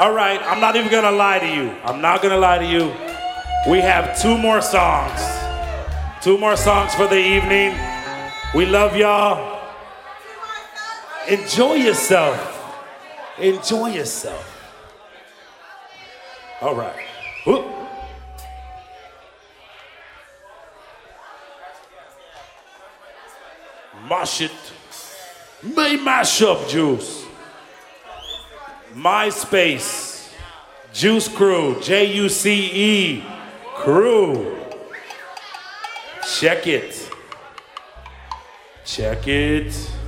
All right, I'm not even gonna lie to you. I'm not gonna lie to you. We have 2 more songs. 2 more songs for the evening. We love y'all. Enjoy yourself. Enjoy yourself. All right. Whoop. Mash it. May mash up, Juice. MySpace. Juice Crew. Juce Crew. Check it. Check it.